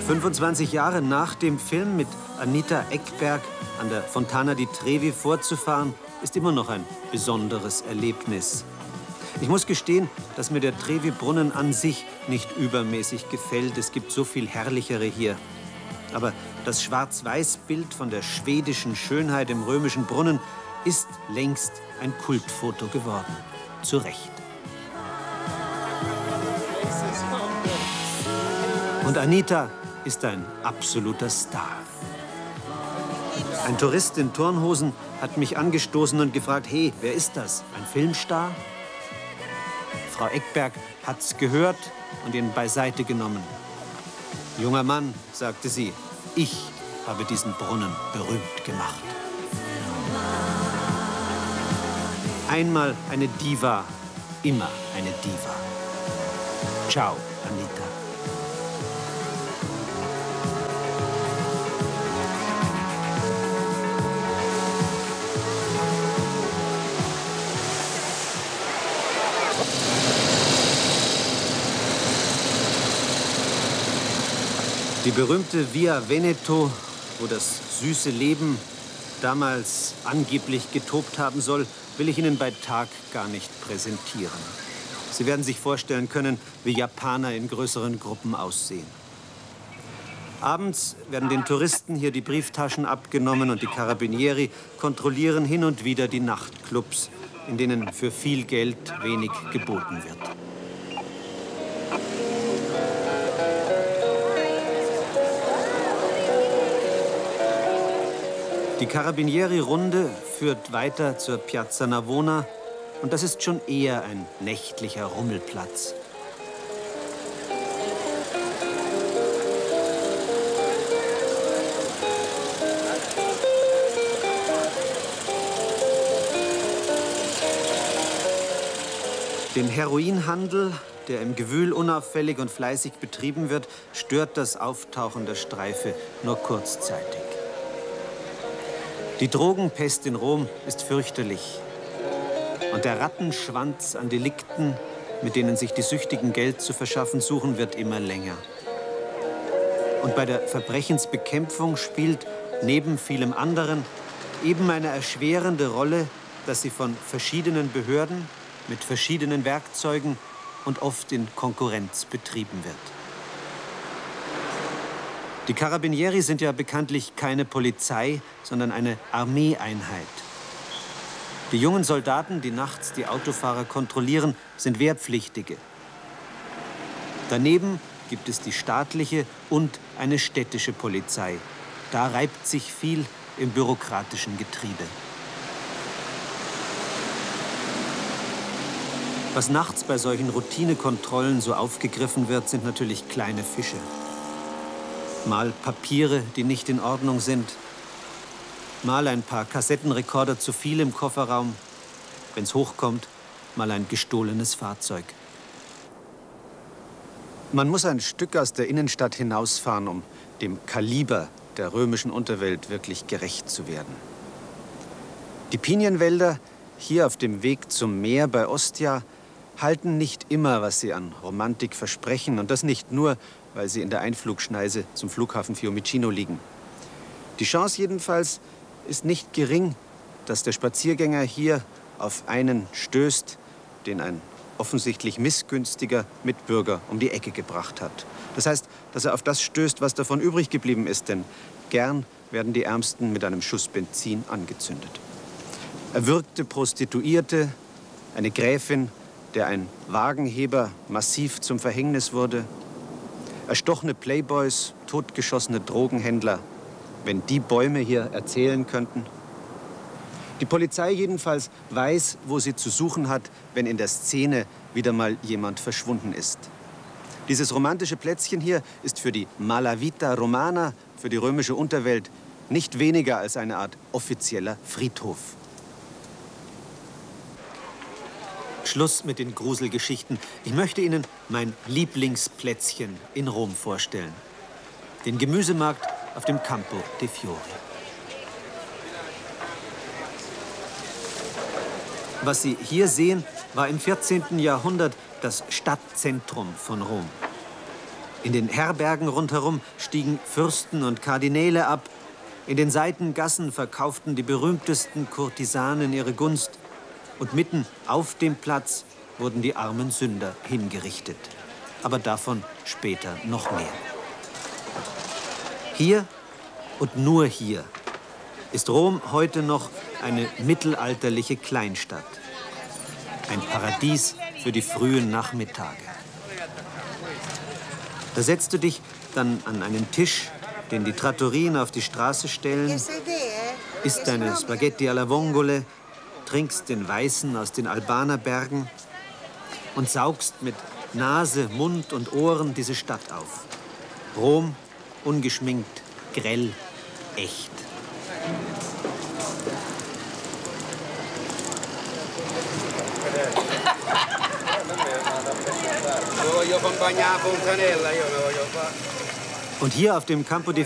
25 Jahre nach dem Film mit Anita Ekberg an der Fontana di Trevi vorzufahren, ist immer noch ein besonderes Erlebnis. Ich muss gestehen, dass mir der Trevi-Brunnen an sich nicht übermäßig gefällt. Es gibt so viel herrlichere hier. Aber das Schwarz-Weiß-Bild von der schwedischen Schönheit im römischen Brunnen ist längst ein Kultfoto geworden. Zu Recht. Und Anita ist ein absoluter Star. Ein Tourist in Turnhosen hat mich angestoßen und gefragt, hey, wer ist das? Ein Filmstar? Frau Ekberg hat's gehört und ihn beiseite genommen. Junger Mann, sagte sie, ich habe diesen Brunnen berühmt gemacht. Einmal eine Diva, immer eine Diva. Ciao, Anita. Die berühmte Via Veneto, wo das süße Leben damals angeblich getobt haben soll, will ich Ihnen bei Tag gar nicht präsentieren. Sie werden sich vorstellen können, wie Japaner in größeren Gruppen aussehen. Abends werden den Touristen hier die Brieftaschen abgenommen und die Carabinieri kontrollieren hin und wieder die Nachtclubs, in denen für viel Geld wenig geboten wird. Die Carabinieri-Runde führt weiter zur Piazza Navona und das ist schon eher ein nächtlicher Rummelplatz. Den Heroinhandel, der im Gewühl unauffällig und fleißig betrieben wird, stört das Auftauchen der Streife nur kurzzeitig. Die Drogenpest in Rom ist fürchterlich. Und der Rattenschwanz an Delikten, mit denen sich die Süchtigen Geld zu verschaffen suchen, wird immer länger. Und bei der Verbrechensbekämpfung spielt neben vielem anderen eben eine erschwerende Rolle, dass sie von verschiedenen Behörden mit verschiedenen Werkzeugen und oft in Konkurrenz betrieben wird. Die Carabinieri sind ja bekanntlich keine Polizei, sondern eine Armeeeinheit. Die jungen Soldaten, die nachts die Autofahrer kontrollieren, sind Wehrpflichtige. Daneben gibt es die staatliche und eine städtische Polizei. Da reibt sich viel im bürokratischen Getriebe. Was nachts bei solchen Routinekontrollen so aufgegriffen wird, sind natürlich kleine Fische. Mal Papiere, die nicht in Ordnung sind. Mal ein paar Kassettenrekorder zu viel im Kofferraum. Wenn's hochkommt, mal ein gestohlenes Fahrzeug. Man muss ein Stück aus der Innenstadt hinausfahren, um dem Kaliber der römischen Unterwelt wirklich gerecht zu werden. Die Pinienwälder hier auf dem Weg zum Meer bei Ostia halten nicht immer, was sie an Romantik versprechen. Und das nicht nur, weil sie in der Einflugschneise zum Flughafen Fiumicino liegen. Die Chance jedenfalls ist nicht gering, dass der Spaziergänger hier auf einen stößt, den ein offensichtlich missgünstiger Mitbürger um die Ecke gebracht hat. Das heißt, dass er auf das stößt, was davon übrig geblieben ist, denn gern werden die Ärmsten mit einem Schuss Benzin angezündet. Erwürgte Prostituierte, eine Gräfin, der ein Wagenheber massiv zum Verhängnis wurde, erstochene Playboys, totgeschossene Drogenhändler, wenn die Bäume hier erzählen könnten. Die Polizei jedenfalls weiß, wo sie zu suchen hat, wenn in der Szene wieder mal jemand verschwunden ist. Dieses romantische Plätzchen hier ist für die Malavita Romana, für die römische Unterwelt, nicht weniger als eine Art offizieller Friedhof. Schluss mit den Gruselgeschichten. Ich möchte Ihnen mein Lieblingsplätzchen in Rom vorstellen. Den Gemüsemarkt auf dem Campo dei Fiori. Was Sie hier sehen, war im 14. Jahrhundert das Stadtzentrum von Rom. In den Herbergen rundherum stiegen Fürsten und Kardinäle ab. In den Seitengassen verkauften die berühmtesten Kurtisanen ihre Gunst. Und mitten auf dem Platz wurden die armen Sünder hingerichtet. Aber davon später noch mehr. Hier und nur hier ist Rom heute noch eine mittelalterliche Kleinstadt. Ein Paradies für die frühen Nachmittage. Da setzt du dich dann an einen Tisch, den die Trattorien auf die Straße stellen, isst deine Spaghetti alla Vongole, trinkst den Weißen aus den Albanerbergen und saugst mit Nase, Mund und Ohren diese Stadt auf. Rom, ungeschminkt, grell, echt. Und hier auf dem Campo di